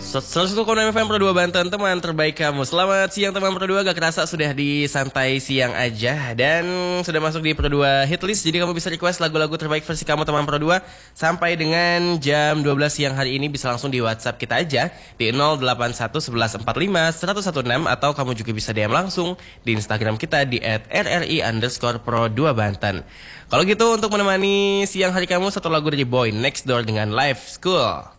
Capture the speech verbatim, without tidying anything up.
seratus satu koma enam F M Pro dua Banten, teman terbaik kamu. Selamat siang teman Pro dua, gak kerasa sudah di santai siang aja. Dan sudah masuk di Pro dua Hitlist. Jadi kamu bisa request lagu-lagu terbaik versi kamu teman Pro dua. Sampai dengan jam dua belas siang hari ini bisa langsung di WhatsApp kita aja di nol delapan satu sebelas empat lima satu satu enam. Atau kamu juga bisa D M langsung di Instagram kita di at r r i underscore pro dua Banten. Kalau gitu untuk menemani siang hari kamu, satu lagu dari Boy Next Door dengan Live School.